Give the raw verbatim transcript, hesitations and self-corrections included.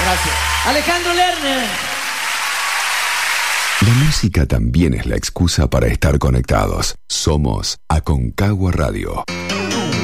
Gracias. Alejandro Lerner. La música también es la excusa para estar conectados. Somos Aconcagua Radio.